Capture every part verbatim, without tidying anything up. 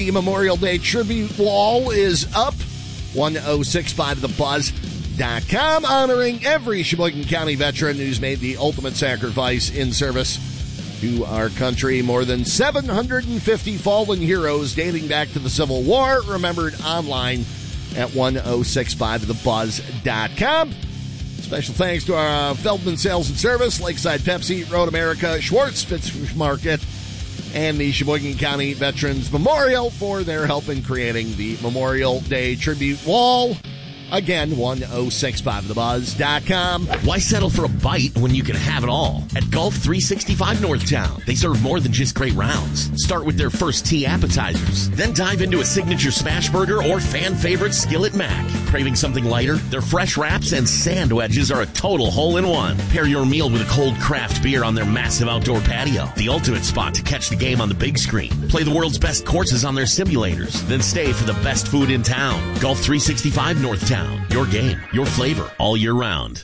The Memorial Day tribute wall is up. ten sixty-five the buzz dot com, honoring every Sheboygan County veteran who's made the ultimate sacrifice in service to our country. More than seven hundred fifty fallen heroes dating back to the Civil War, remembered online at ten sixty-five the buzz dot com. Special thanks to our uh, Feldman Sales and Service, Lakeside Pepsi, Road America, Schwartz Fish Market, and the Sheboygan County Veterans Memorial for their help in creating the Memorial Day tribute wall. Again, ten sixty-five the buzz dot com. Why settle for a bite when you can have it all? At Golf three sixty-five Northtown, they serve more than just great rounds. Start with their first tee appetizers, then dive into a signature smash burger or fan favorite skillet mac. Craving something lighter? Their fresh wraps and sand wedges are a total hole-in-one. Pair your meal with a cold craft beer on their massive outdoor patio, the ultimate spot to catch the game on the big screen. Play the world's best courses on their simulators, then stay for the best food in town. Golf three sixty-five Northtown. Your game, your flavor, all year round.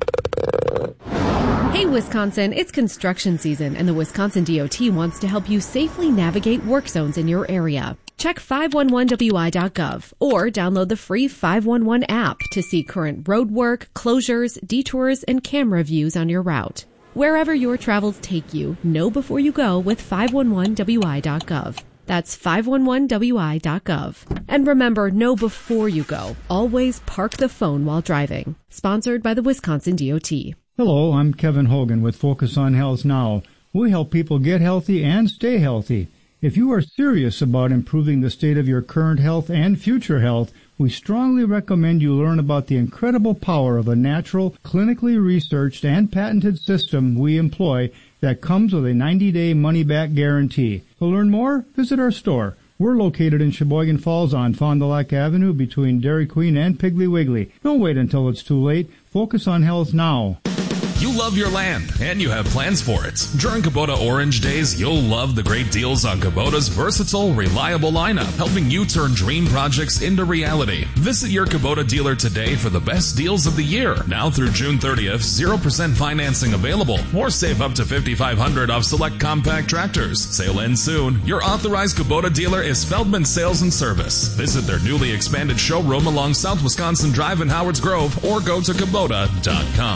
Hey, Wisconsin, it's construction season, and the Wisconsin D O T wants to help you safely navigate work zones in your area. Check five one one W I dot gov or download the free five one one app to see current road work, closures, detours, and camera views on your route. Wherever your travels take you, know before you go with five one one W I dot gov. That's five one one W I dot gov. And remember, know before you go. Always park the phone while driving. Sponsored by the Wisconsin D O T. Hello, I'm Kevin Hogan with Focus on Health Now. We help people get healthy and stay healthy. If you are serious about improving the state of your current health and future health, we strongly recommend you learn about the incredible power of a natural, clinically researched, and patented system we employ that comes with a ninety-day money-back guarantee. To learn more, visit our store. We're located in Sheboygan Falls on Fond du Lac Avenue between Dairy Queen and Piggly Wiggly. Don't wait until it's too late. Focus on health now. You love your land, and you have plans for it. During Kubota Orange Days, you'll love the great deals on Kubota's versatile, reliable lineup, helping you turn dream projects into reality. Visit your Kubota dealer today for the best deals of the year. Now through June thirtieth, zero percent financing available, or save up to five thousand five hundred dollars off select compact tractors. Sale ends soon. Your authorized Kubota dealer is Feldman Sales and Service. Visit their newly expanded showroom along South Wisconsin Drive in Howards Grove, or go to Kubota dot com.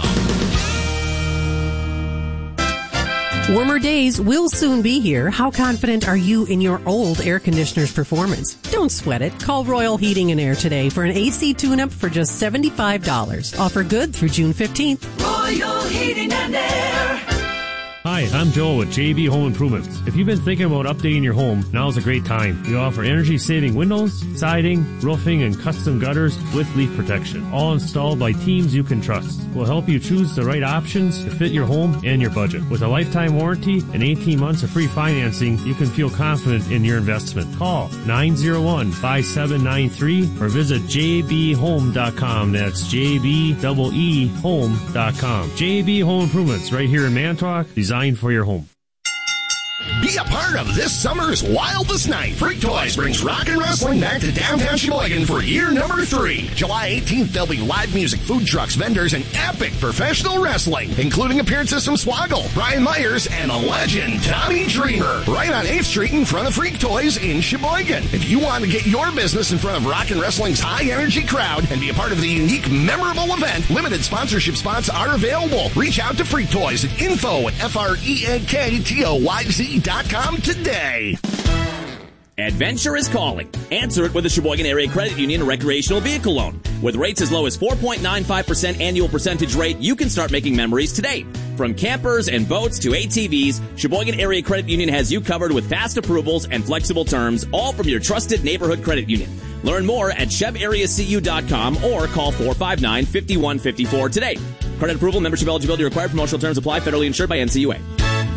Warmer days will soon be here. How confident are you in your old air conditioner's performance? Don't sweat it. Call Royal Heating and Air today for an A C tune-up for just seventy-five dollars. Offer good through June fifteenth. Royal Heating and Air. Hi, I'm Joel with J B Home Improvements. If you've been thinking about updating your home, now's a great time. We offer energy-saving windows, siding, roofing, and custom gutters with leak protection, all installed by teams you can trust. We'll help you choose the right options to fit your home and your budget. With a lifetime warranty and eighteen months of free financing, you can feel confident in your investment. Call nine zero one, five seven nine three or visit j b home dot com. That's J B E E home dot com. J B Home Improvements, right here in Manitowoc, designed for your home. Be a part of this summer's wildest night. Freak Toys brings rock and wrestling back to downtown Sheboygan for year number three. July eighteenth, there'll be live music, food trucks, vendors, and epic professional wrestling, including appearances from Swoggle, Brian Myers, and a legend, Tommy Dreamer, right on eighth Street in front of Freak Toys in Sheboygan. If you want to get your business in front of rock and wrestling's high-energy crowd and be a part of the unique, memorable event, limited sponsorship spots are available. Reach out to Freak Toys at info at F R E A K T O Y Z dot com today. Adventure is calling. Answer it with a Sheboygan Area Credit Union recreational vehicle loan. With rates as low as four point nine five percent annual percentage rate, you can start making memories today. From campers and boats to A T Vs, Sheboygan Area Credit Union has you covered with fast approvals and flexible terms, all from your trusted neighborhood credit union. Learn more at chev area c u dot com or call four five nine, five one five four today. Credit approval, membership eligibility required, promotional terms apply, federally insured by N C U A.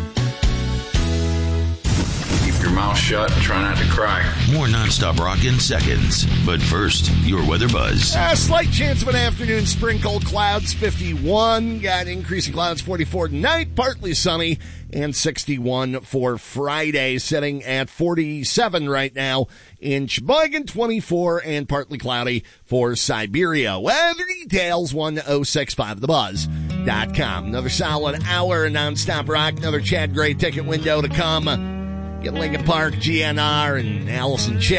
Your mouth shut and try not to cry. More nonstop rock in seconds. But first, your weather buzz. A slight chance of an afternoon sprinkle. Clouds fifty-one. Got increasing clouds forty-four tonight. Partly sunny. And sixty-one for Friday. Sitting at forty-seven right now in Sheboygan. twenty-four and partly cloudy for Siberia. Weather details ten sixty-five the buzz dot com. Another solid hour of nonstop rock. Another Chad Gray ticket window to come. Get Lincoln Park, G N R, and Allison Chad.